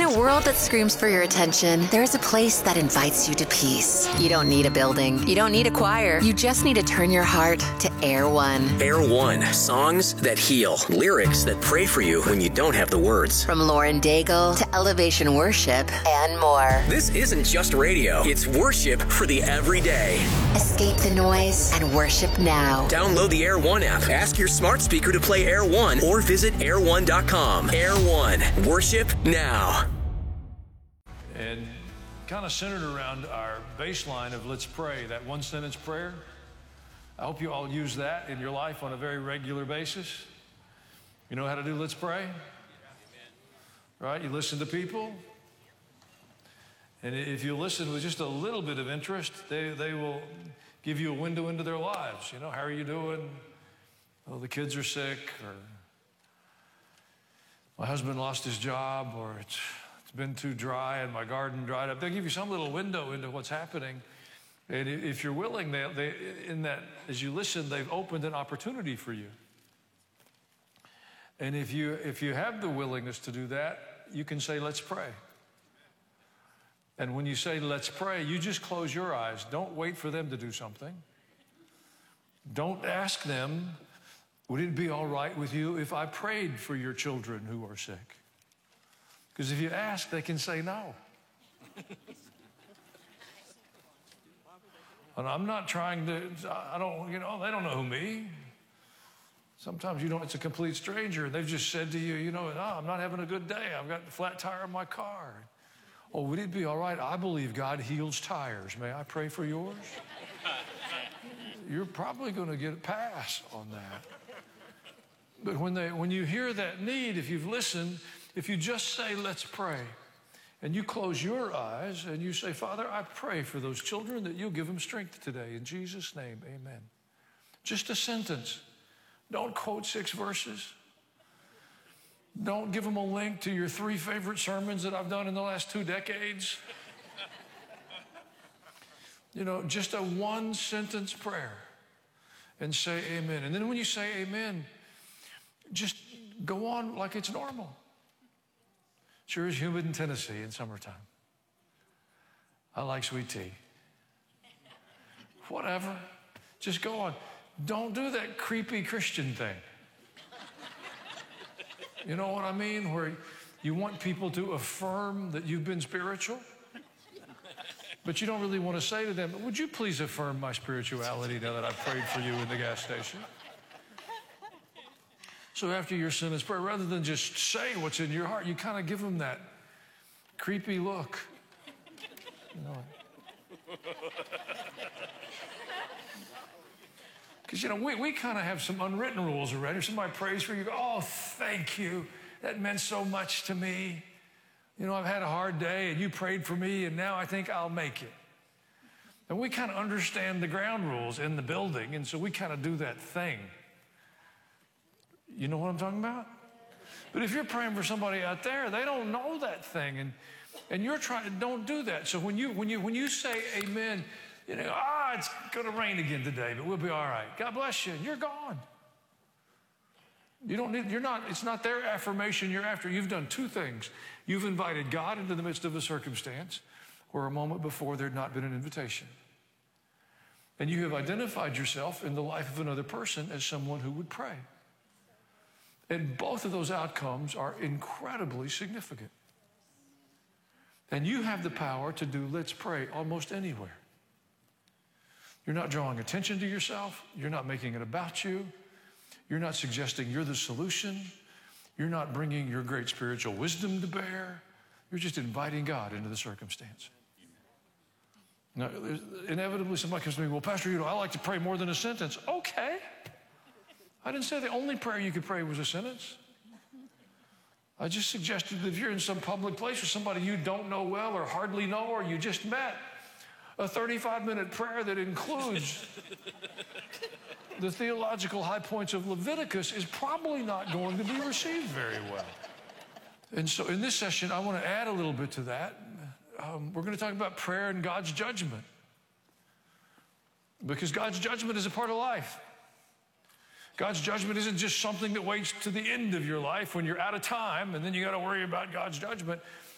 a world that screams for your attention, there is a place that invites you to peace. You don't need a building. You don't need a choir. You just need to turn your heart to Air One. Air One. Songs that heal. Lyrics that pray for you when you don't have the words. From Lauren Daigle to Elevation Worship and more. This isn't just radio. It's worship for the everyday. Escape the noise and worship now. Download the Air One app. Ask your smart speaker to play Air One or visit air1.com. Air One. Worship now. And kind of centered around our baseline of let's pray, that one sentence prayer. I hope you all use that in your life on a very regular basis. You know how to do let's pray? Right? You listen to people. And if you listen with just a little bit of interest, they will give you a window into their lives. You know, how are you doing? Oh, the kids are sick, or my husband lost his job, or it's been too dry and my garden dried up. They'll give you some little window into what's happening. And if you're willing, they in that, as you listen, they've opened an opportunity for you. And if you have the willingness to do that, you can say, let's pray. And when you say, let's pray, you just close your eyes. Don't wait for them to do something. Don't ask them, would it be all right with you if I prayed for your children who are sick? Because if you ask, they can say no. And I'm not trying to, they don't know me. Sometimes it's a complete stranger. They've just said to you, I'm not having a good day. I've got a flat tire in my car. Oh, would it be all right? I believe God heals tires. May I pray for yours? You're probably going to get a pass on that. But when you hear that need, if you've listened, if you just say, let's pray, and you close your eyes and you say, Father, I pray for those children that you'll give them strength today. In Jesus' name, amen. Just a sentence. Don't quote 6 verses. Don't give them a link to your 3 favorite sermons that I've done in the last 2 decades. Just a 1-sentence prayer and say amen. And then when you say amen, just go on like it's normal. Sure is humid in Tennessee in summertime. I like sweet tea. Whatever. Just go on. Don't do that creepy Christian thing. You know what I mean? Where you want people to affirm that you've been spiritual, but you don't really want to say to them, would you please affirm my spirituality now that I've prayed for you in the gas station? So after your sentence prayer, rather than just say what's in your heart, you kind of give them that creepy look. Because, we kind of have some unwritten rules around here. Somebody prays for you, go, oh, thank you. That meant so much to me. I've had a hard day, and you prayed for me, and now I think I'll make it. And we kind of understand the ground rules in the building, and so we kind of do that thing. You know what I'm talking about? But if you're praying for somebody out there, they don't know that thing, and you're trying, don't do that. So when you say amen, it's going to rain again today, but we'll be all right. God bless you, and you're gone. It's not their affirmation you're after. You've done 2 things. You've invited God into the midst of a circumstance where a moment before there'd not been an invitation. And you have identified yourself in the life of another person as someone who would pray. And both of those outcomes are incredibly significant. And you have the power to do let's pray almost anywhere. You're not drawing attention to yourself. You're not making it about you. You're not suggesting you're the solution. You're not bringing your great spiritual wisdom to bear. You're just inviting God into the circumstance. Now, inevitably somebody comes to me, well, Pastor, I like to pray more than a sentence. Okay. I didn't say the only prayer you could pray was a sentence. I just suggested that if you're in some public place with somebody you don't know well or hardly know or you just met, a 35-minute prayer that includes the theological high points of Leviticus is probably not going to be received very well. And so in this session, I want to add a little bit to that. We're going to talk about prayer and God's judgment. Because God's judgment is a part of life. God's judgment isn't just something that waits to the end of your life when you're out of time and then you got to worry about God's judgment.